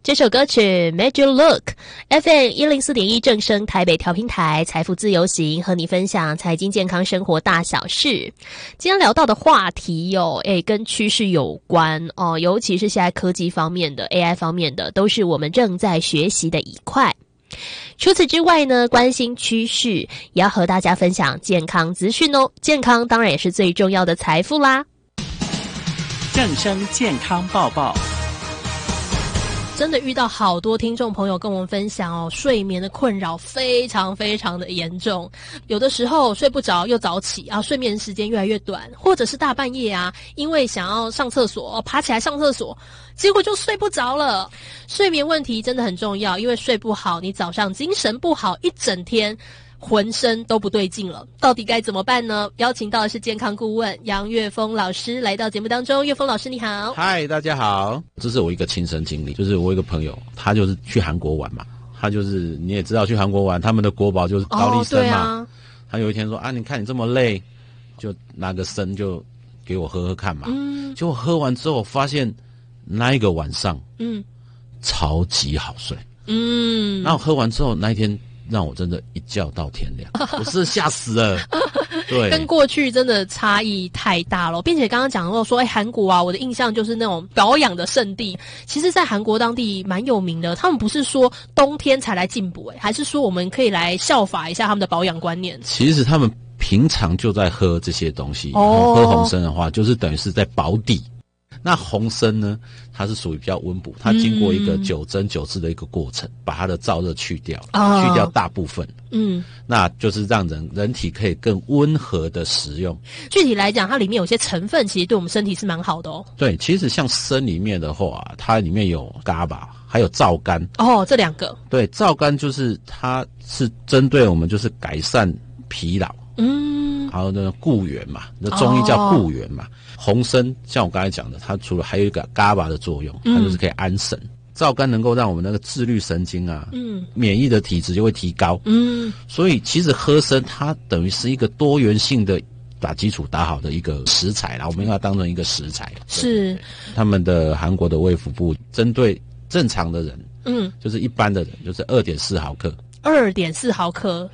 这首歌曲 Made You Look FM 104.1正声台北调频台财富自由行，和你分享财经健康生活大小事。今天聊到的话题跟趋势有关哦，尤其是现在科技方面的 AI 方面的，都是我们正在学习的一块。除此之外呢，关心趋势也要和大家分享健康资讯哦。健康当然也是最重要的财富啦。 正声健康报报。 真的遇到好多听众朋友跟我们分享哦，睡眠的困扰非常非常的严重，有的时候睡不着又早起啊，睡眠时间越来越短，或者是大半夜啊，因为想要上厕所爬起来上厕所，结果就睡不着了。睡眠问题真的很重要，因为睡不好，你早上精神不好，一整天浑身都不对劲了，到底该怎么办呢？邀请到的是健康顾问杨岳峰老师来到节目当中。岳峰老师你好。 嗨，大家好。这是我一个亲身经历，就是我一个朋友，他就是去韩国玩嘛，他就是你也知道去韩国玩，他们的国宝就是高丽参嘛。 啊， 他有一天说啊，你看你这么累，就拿个参就给我喝喝看嘛。结果喝完之后，我发现那一个晚上，超级好睡。然后喝完之后那一天，让我真的一觉到天亮，我是吓死了。对， 跟过去真的差异太大了，并且刚刚讲到说，韩国啊，我的印象就是那种保养的圣地。其实，在韩国当地蛮有名的，他们不是说冬天才来进补，还是说我们可以来效法一下他们的保养观念？ 其实他们平常就在喝这些东西，然后喝红参的话，就是等于是在保底。那红参呢，它是属于比较温补，它经过一个9蒸9制的一个过程，把它的燥热去掉，去掉大部分。那就是让人体可以更温和的食用。 具体来讲，它里面有些成分其实对我们身体是蛮好的哦。 对，其实像参里面的话，它里面有伽马，还有皂苷。 这两个。对， 皂苷就是它是针对我们就是改善疲劳。还有呢固元嘛，那中医叫固元嘛。红参像我刚才讲的，它除了还有一个伽马的作用，它就是可以安神。皂苷能够让我们那个自律神经啊，免疫的体质就会提高。所以其实喝参它等于是一个多元性的把基础打好的一个食材啦，我们应该当成一个食材。是他们的韩国的卫福部针对正常的人，就是一般的人，就是2.4毫克。2.4毫克